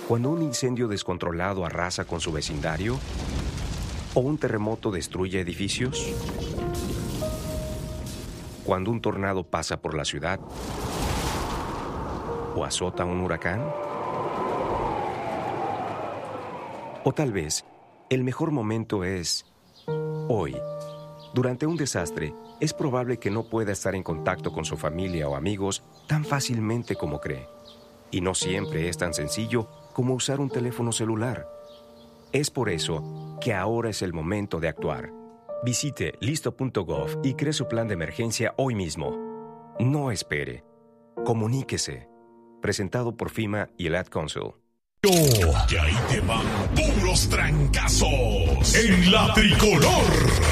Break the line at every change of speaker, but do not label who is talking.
Cuando un incendio descontrolado arrasa con su vecindario, o un terremoto destruye edificios. Cuando un tornado pasa por la ciudad, o azota un huracán. O tal vez, el mejor momento es hoy. Durante un desastre, es probable que no pueda estar en contacto con su familia o amigos tan fácilmente como cree. Y no siempre es tan sencillo como usar un teléfono celular. Es por eso que ahora es el momento de actuar. Visite listo.gov y cree su plan de emergencia hoy mismo. No espere. Comuníquese. Presentado por FEMA y el Ad Council.
Que ahí te van puros trancazos en la tricolor.